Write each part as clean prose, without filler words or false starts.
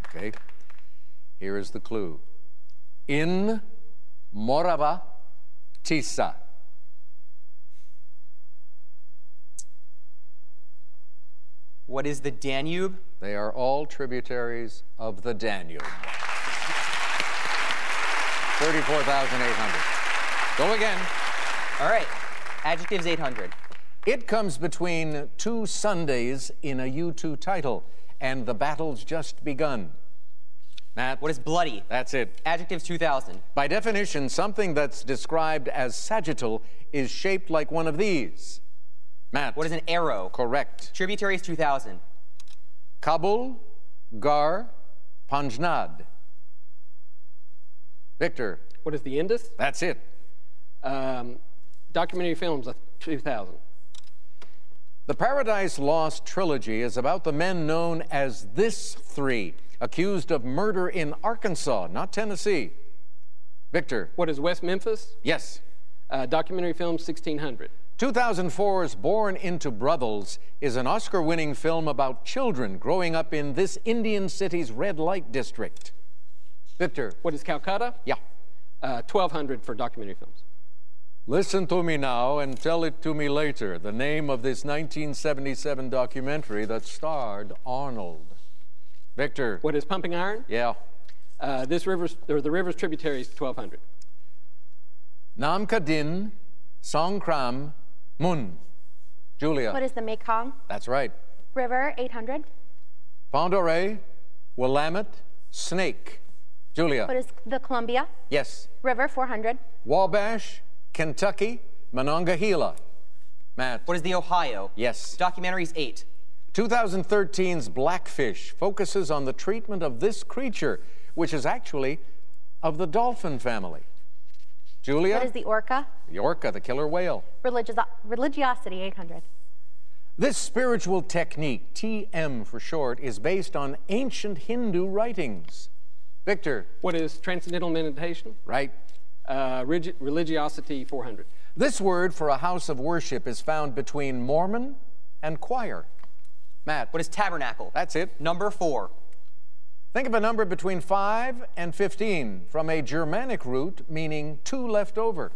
Okay. Here is the clue. In Morava Tisa. What is the Danube? They are all tributaries of the Danube. 34,800. Go again. All right. Adjectives 800. It comes between two Sundays in a U2 title, and the battle's just begun. Matt? What is bloody? That's it. Adjectives 2000. By definition, something that's described as sagittal is shaped like one of these. Matt? What is an arrow? Correct. Tributaries 2000. Kabul, Gar, Panjnad. Victor? What is the Indus? That's it. Documentary films, 2000. The Paradise Lost trilogy is about the men known as This Three, accused of murder in Arkansas, not Tennessee. Victor? What is West Memphis? Yes. Documentary films, 1600. 2004's Born into Brothels is an Oscar-winning film about children growing up in this Indian city's red light district. Victor? What is Calcutta? Yeah. 1200 for documentary films. Listen to me now and tell it to me later. The name of this 1977 documentary that starred Arnold. Victor? What is Pumping Iron? Yeah. The river's tributaries, 1200. Namka Din, Songkram, Mun. Julia? What is the Mekong? That's right. River, 800. Pandore, Willamette, Snake. Julia? What is the Columbia? Yes. River, 400. Wabash, Kentucky, Monongahela. Matt? What is the Ohio? Yes. Documentaries 8. 2013's Blackfish focuses on the treatment of this creature, which is actually of the dolphin family. Julia? What is the Orca? The orca, the killer whale. Religiosity, 800. This spiritual technique, TM for short, is based on ancient Hindu writings. Victor? What is transcendental meditation? Right. Religiosity, 400. This word for a house of worship is found between Mormon and choir. Matt? What is tabernacle? That's it. Number 4. Think of a number between 5 and 15 from a Germanic root meaning 2 left over.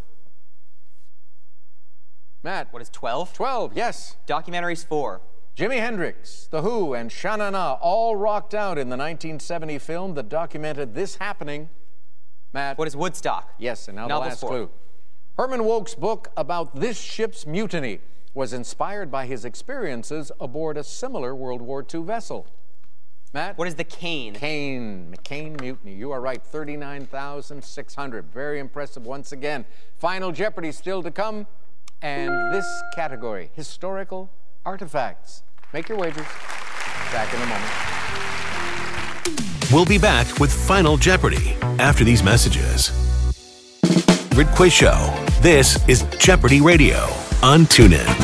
Matt? What is 12? 12, yes. Documentaries 4. Jimi Hendrix, The Who, and Sha Na Na all rocked out in the 1970 film that documented this happening. Matt? What is Woodstock? Yes, and now the Novels last 4. clue. Herman Wouk's book about this ship's mutiny was inspired by his experiences aboard a similar World War II vessel. Matt? What is the cane? McCain Mutiny. You are right, 39,600. Very impressive once again. Final Jeopardy still to come. And this category, historical artifacts. Make your wagers. Back in a moment. We'll be back with Final Jeopardy after these messages. Grid Quiz Show. This is Jeopardy Radio on TuneIn.